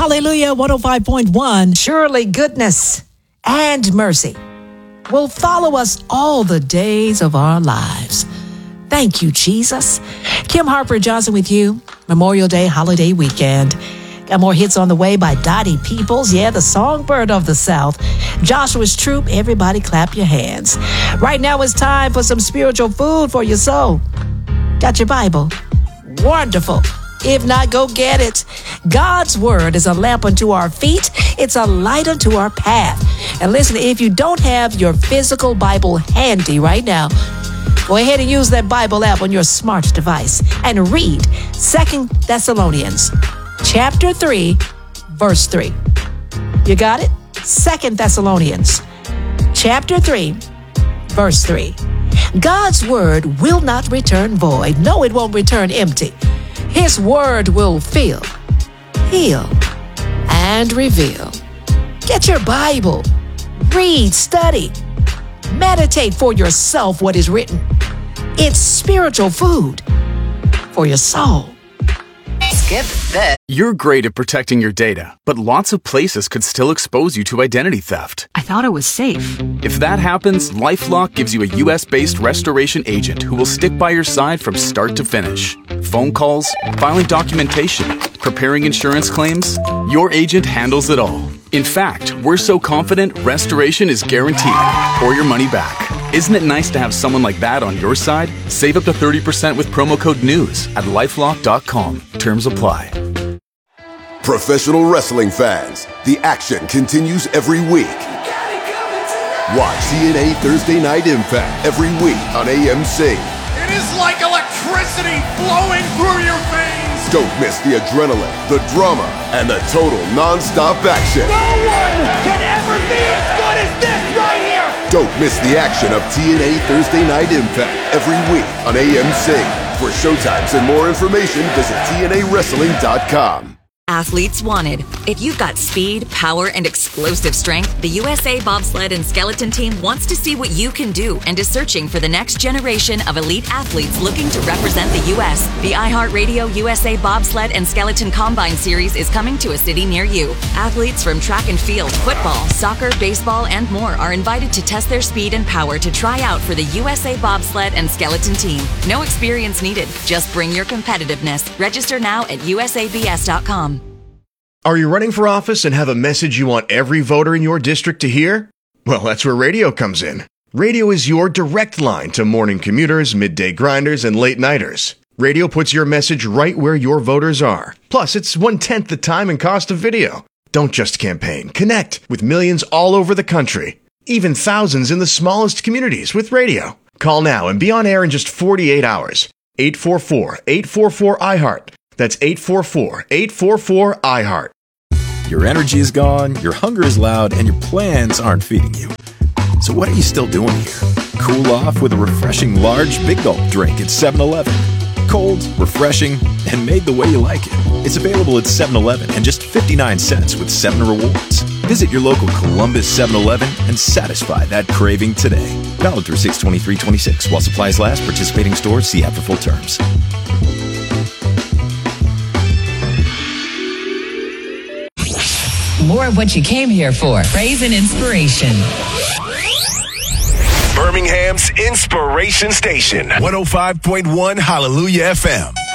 Hallelujah 105.1. Surely goodness and mercy will follow us all the days of our lives. Thank you, Jesus. Kim Harper Johnson with you. Memorial Day holiday weekend. Got more hits on the way by Dottie Peoples. Yeah, the songbird of the South. Joshua's Troop. Everybody clap your hands. Right now it's time for some spiritual food for your soul. Got your Bible? Wonderful. If not, go get it. God's word is a lamp unto our feet. It's a light unto our path. And listen, if you don't have your physical Bible handy right now, go ahead and use that Bible app on your smart device and read 2 Thessalonians chapter 3, verse 3. You got it? 2 Thessalonians chapter 3, verse 3. God's word will not return void. No, it won't return empty. His word will fill, heal, and reveal. Get your Bible. Read, study, meditate for yourself what is written. It's spiritual food for your soul. Skip this. You're great at protecting your data, but lots of places could still expose you to identity theft. I thought it was safe. If that happens, LifeLock gives you a US-based restoration agent who will stick by your side from start to finish. Phone calls, filing documentation, preparing insurance claims, your agent handles it all. In fact, we're so confident restoration is guaranteed or your money back. Isn't it nice to have someone like that on your side? Save up to 30% with promo code NEWS at LifeLock.com. Terms apply. Professional wrestling fans, the action continues every week. Watch TNA Thursday Night Impact every week on AMC. It is like electricity flowing through your veins. Don't miss the adrenaline, the drama, and the total non-stop action. No one can ever be as good as this right here. Don't miss the action of TNA Thursday Night Impact every week on AMC. For showtimes and more information, visit TNAWrestling.com. Athletes wanted. If you've got speed, power, and explosive strength, the USA Bobsled and Skeleton Team wants to see what you can do and is searching for the next generation of elite athletes looking to represent the U.S. The iHeartRadio USA Bobsled and Skeleton Combine Series is coming to a city near you. Athletes from track and field, football, soccer, baseball, and more are invited to test their speed and power to try out for the USA Bobsled and Skeleton Team. No experience needed. Just bring your competitiveness. Register now at usabs.com. Are you running for office and have a message you want every voter in your district to hear? Well, that's where radio comes in. Radio is your direct line to morning commuters, midday grinders, and late nighters. Radio puts your message right where your voters are. Plus, it's 1/10 the time and cost of video. Don't just campaign. Connect with millions all over the country. Even thousands in the smallest communities with radio. Call now and be on air in just 48 hours. 844-844-IHEART. That's 844-844-IHEART. Your energy is gone, your hunger is loud, and your plans aren't feeding you. So what are you still doing here? Cool off with a refreshing large Big Gulp drink at 7-Eleven. Cold, refreshing, and made the way you like it. It's available at 7-Eleven and just 59 cents with 7 rewards. Visit your local Columbus 7-Eleven and satisfy that craving today. Valid through 6/23/26 while supplies last. Participating stores, see app for full terms. More of what you came here for. Praise and inspiration. Birmingham's Inspiration Station. 105.1 Hallelujah FM.